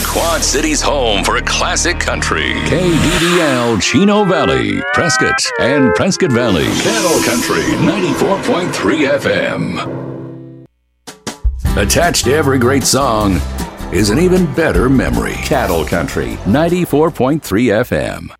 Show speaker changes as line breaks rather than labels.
Quad City's home for classic country. KDDL Chino Valley, Prescott, and Prescott Valley. Cattle Country 94.3 FM. Attached to every great song is an even better memory. Cattle Country 94.3 FM.